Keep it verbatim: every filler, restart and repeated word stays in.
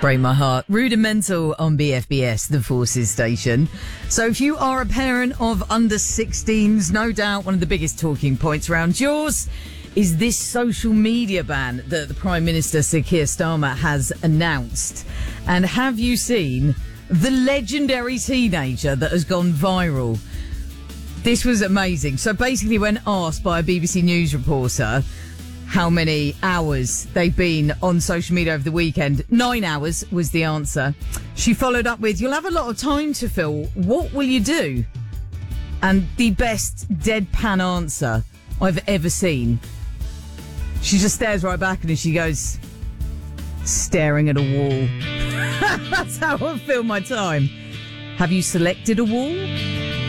Break my heart. Rudimental on B F B S, the Forces station. So if you are a parent of under sixteens, no doubt one of the biggest talking points around yours is this social media ban that the Prime Minister, Sir Keir Starmer, has announced. And have you seen the legendary teenager that has gone viral? This was amazing. So basically, when asked by a B B C News reporter how many hours they've been on social media over the weekend, nine hours was the answer. She followed up with, "You'll have a lot of time to fill. What will you do?" And the best deadpan answer I've ever seen. She just stares right back and she goes, "Staring at a wall." That's how I fill my time. Have you selected a wall?